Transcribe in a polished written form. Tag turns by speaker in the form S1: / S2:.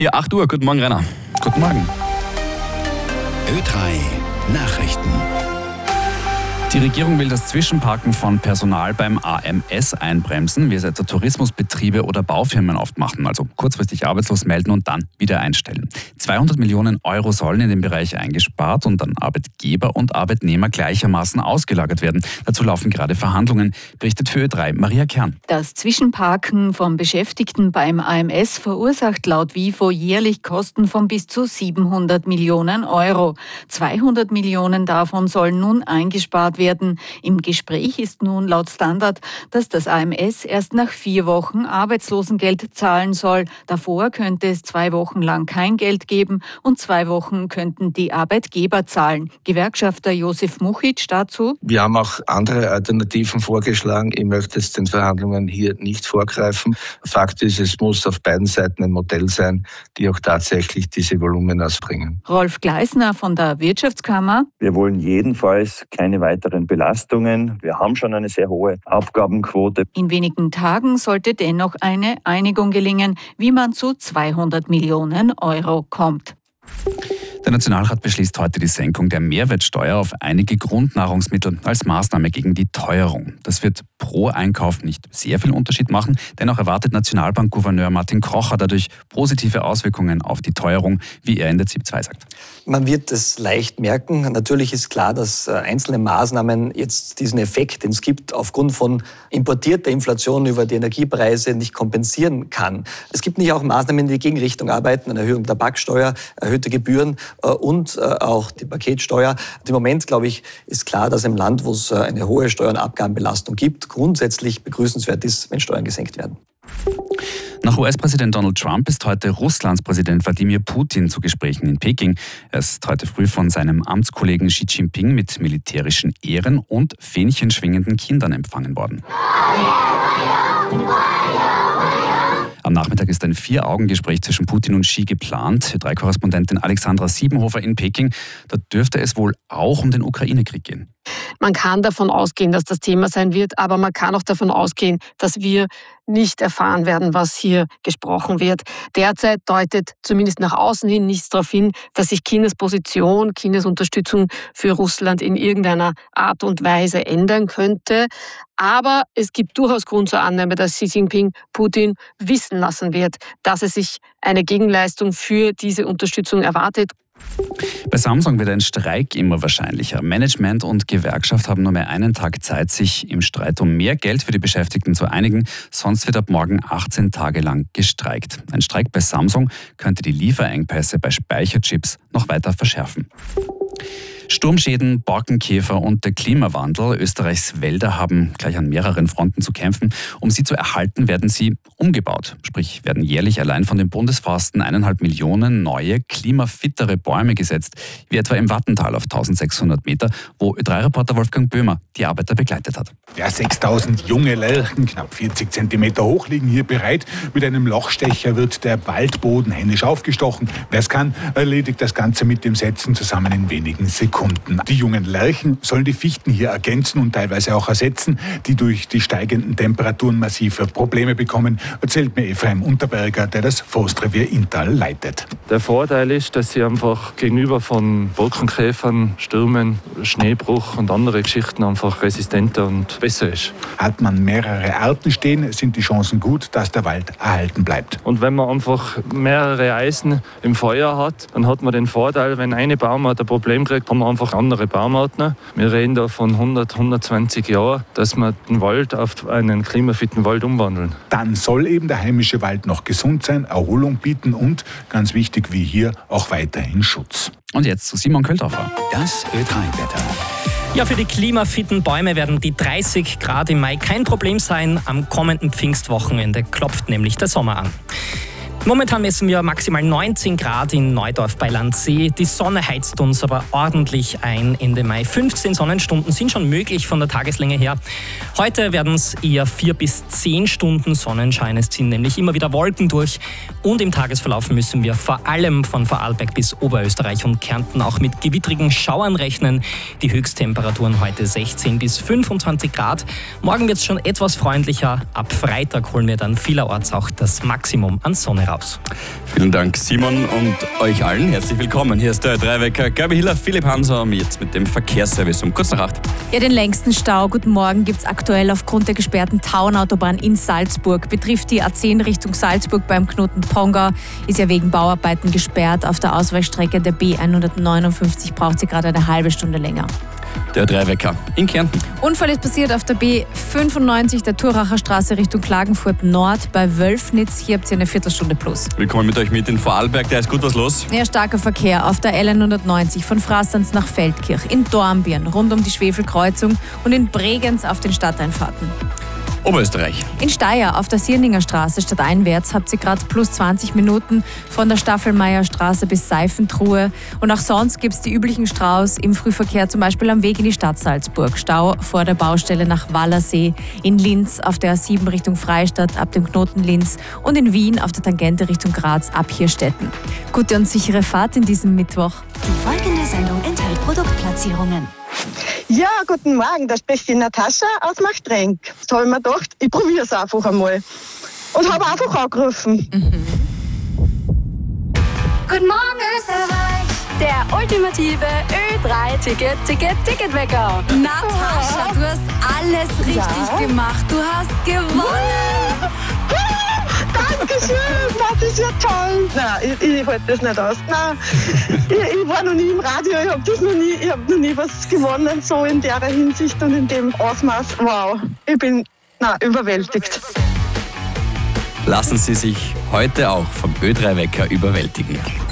S1: Ja, 8 Uhr. Guten Morgen, Rainer.
S2: Guten Morgen.
S3: Ö3 Nachrichten.
S1: Die Regierung will das Zwischenparken von Personal beim AMS einbremsen, wie es etwa Tourismusbetriebe oder Baufirmen oft machen, also kurzfristig arbeitslos melden und dann wieder einstellen. 200 Millionen Euro sollen in dem Bereich eingespart und an Arbeitgeber und Arbeitnehmer gleichermaßen ausgelagert werden. Dazu laufen gerade Verhandlungen, berichtet für Ö3 Maria Kern.
S4: Das Zwischenparken von Beschäftigten beim AMS verursacht laut WIFO jährlich Kosten von bis zu 700 Millionen Euro. 200 Millionen davon sollen nun eingespart werden. Im Gespräch ist nun laut Standard, dass das AMS erst nach 4 Wochen Arbeitslosengeld zahlen soll. Davor könnte es 2 Wochen lang kein Geld geben und 2 Wochen könnten die Arbeitgeber zahlen. Gewerkschafter Josef Muchic dazu:
S5: Wir haben auch andere Alternativen vorgeschlagen. Ich möchte jetzt den Verhandlungen hier nicht vorgreifen. Fakt ist, es muss auf beiden Seiten ein Modell sein, die auch tatsächlich diese Volumina bringen.
S4: Rolf Gleisner von der Wirtschaftskammer:
S6: Wir wollen jedenfalls keine weiteren Belastungen. Wir haben schon eine sehr hohe Aufgabenquote.
S4: In wenigen Tagen sollte dennoch eine Einigung gelingen, wie man zu 200 Millionen Euro kommt.
S1: Der Nationalrat beschließt heute die Senkung der Mehrwertsteuer auf einige Grundnahrungsmittel als Maßnahme gegen die Teuerung. Das wird pro Einkauf nicht sehr viel Unterschied machen, dennoch erwartet Nationalbankgouverneur Martin Kocher dadurch positive Auswirkungen auf die Teuerung, wie er in der ZIP 2 sagt.
S7: Man wird es leicht merken. Natürlich ist klar, dass einzelne Maßnahmen jetzt diesen Effekt, den es gibt, aufgrund von importierter Inflation über die Energiepreise nicht kompensieren kann. Es gibt nicht auch Maßnahmen, die in die Gegenrichtung arbeiten, eine Erhöhung der Tabaksteuer, erhöhte Gebühren und auch die Paketsteuer. Im Moment, glaube ich, ist klar, dass im Land, wo es eine hohe Steuer- und Abgabenbelastung gibt, grundsätzlich begrüßenswert ist, wenn Steuern gesenkt werden.
S1: Nach US-Präsident Donald Trump ist heute Russlands Präsident Wladimir Putin zu Gesprächen in Peking. Er ist heute früh von seinem Amtskollegen Xi Jinping mit militärischen Ehren und fähnchenschwingenden Kindern empfangen worden. Am Nachmittag ist ein 4-Augen-Gespräch zwischen Putin und Xi geplant. Ö3-Korrespondentin Alexandra Siebenhofer in Peking. Da dürfte es wohl auch um den Ukraine-Krieg gehen.
S8: Man kann davon ausgehen, dass das Thema sein wird, aber man kann auch davon ausgehen, dass wir nicht erfahren werden, was hier gesprochen wird. Derzeit deutet zumindest nach außen hin nichts darauf hin, dass sich Chinas Position, Chinas Unterstützung für Russland in irgendeiner Art und Weise ändern könnte. Aber es gibt durchaus Grund zur Annahme, dass Xi Jinping Putin wissen lassen wird, dass er sich eine Gegenleistung für diese Unterstützung erwartet.
S1: Bei Samsung wird ein Streik immer wahrscheinlicher. Management und Gewerkschaft haben nur mehr einen Tag Zeit, sich im Streit um mehr Geld für die Beschäftigten zu einigen. Sonst wird ab morgen 18 Tage lang gestreikt. Ein Streik bei Samsung könnte die Lieferengpässe bei Speicherchips noch weiter verschärfen. Sturmschäden, Borkenkäfer und der Klimawandel. Österreichs Wälder haben gleich an mehreren Fronten zu kämpfen. Um sie zu erhalten, werden sie umgebaut. Sprich, werden jährlich allein von den Bundesforsten 1,5 Millionen neue, klimafittere Bäume gesetzt, wie etwa im Wattental auf 1600 Meter, wo Ö3-Reporter Wolfgang Böhmer die Arbeiter begleitet hat.
S2: Ja, 6000 junge Lärchen, knapp 40 Zentimeter hoch, liegen hier bereit. Mit einem Lochstecher wird der Waldboden händisch aufgestochen. Wer es kann, erledigt das Ganze mit dem Setzen zusammen in wenigen Sekunden. Die jungen Lärchen sollen die Fichten hier ergänzen und teilweise auch ersetzen, die durch die steigenden Temperaturen massive Probleme bekommen, erzählt mir Ephraim Unterberger, der das Forstrevier Inntal leitet.
S9: Der Vorteil ist, dass sie einfach gegenüber von Borkenkäfern, Stürmen, Schneebruch und andere Geschichten einfach resistenter und besser ist.
S2: Hat man mehrere Arten stehen, sind die Chancen gut, dass der Wald erhalten bleibt.
S9: Und wenn man einfach mehrere Eisen im Feuer hat, dann hat man den Vorteil, wenn eine Baumart ein Problem kriegt, haben wir einfach andere Baumarten. Wir reden da von 100, 120 Jahren, dass wir den Wald auf einen klimafitten Wald umwandeln.
S2: Dann soll eben der heimische Wald noch gesund sein, Erholung bieten und, ganz wichtig wie hier, auch weiterhin Schutz.
S1: Und jetzt zu Simon Köldorfer.
S3: Das Ö3-Wetter.
S10: Ja, für die klimafitten Bäume werden die 30 Grad im Mai kein Problem sein. Am kommenden Pfingstwochenende klopft nämlich der Sommer an. Momentan messen wir maximal 19 Grad in Neudorf bei Landsee. Die Sonne heizt uns aber ordentlich ein Ende Mai. 15 Sonnenstunden sind schon möglich von der Tageslänge her. Heute werden es eher 4 bis 10 Stunden Sonnenschein. Es ziehen nämlich immer wieder Wolken durch. Und im Tagesverlauf müssen wir vor allem von Vorarlberg bis Oberösterreich und Kärnten auch mit gewittrigen Schauern rechnen. Die Höchsttemperaturen heute 16 bis 25 Grad. Morgen wird es schon etwas freundlicher. Ab Freitag holen wir dann vielerorts auch das Maximum an Sonne raus. raus.
S11: Vielen Dank, Simon, und euch allen herzlich willkommen. Hier ist der Ö3-Wecker. Gabi Hiller, Philipp Hanser und jetzt mit dem Verkehrsservice um kurz nach 8.
S12: Ja, den längsten Stau, guten Morgen, gibt es aktuell aufgrund der gesperrten Tauenautobahn in Salzburg. Betrifft die A10 Richtung Salzburg beim Knoten Pongau, ist ja wegen Bauarbeiten gesperrt. Auf der Ausweichstrecke der B159 braucht sie gerade eine halbe Stunde länger.
S11: Der Ö3-Wecker in Kärnten.
S12: Unfall ist passiert auf der B95 der Thuracher Straße Richtung Klagenfurt Nord bei Wölfnitz. Hier habt ihr eine Viertelstunde plus.
S11: Willkommen mit euch mit in Vorarlberg, da ist gut was los.
S12: Ja, starker Verkehr auf der L190 von Frastanz nach Feldkirch, in Dornbirn rund um die Schwefelkreuzung und in Bregenz auf den Stadteinfahrten.
S11: Oberösterreich.
S12: In Steyr auf der Sierninger Straße stadteinwärts habt ihr gerade plus 20 Minuten von der Staffelmeierstraße bis Seifentruhe. Und auch sonst gibt es die üblichen Staus im Frühverkehr, zum Beispiel am Weg in die Stadt Salzburg. Stau vor der Baustelle nach Wallersee, in Linz auf der A7 Richtung Freistadt ab dem Knoten Linz und in Wien auf der Tangente Richtung Graz ab Hirstetten. Gute und sichere Fahrt in diesem Mittwoch.
S13: Die folgende Sendung enthält Produktplatzierungen.
S14: Ja, guten Morgen, da spricht die Natascha aus Machtrenk. Da habe ich mir gedacht, ich probiere es einfach einmal. Und habe einfach angerufen.
S13: Guten Morgen, Österreich! Der ultimative Ö3-Ticketwecker. Natascha, du hast alles richtig gemacht. Du hast gewonnen!
S14: Dankeschön, das ist ja toll. Nein, ich halte das nicht aus. Nein, ich war noch nie im Radio, ich habe noch nie was gewonnen, so in der Hinsicht und in dem Ausmaß. Wow, ich bin überwältigt.
S11: Lassen Sie sich heute auch vom Ö3-Wecker überwältigen.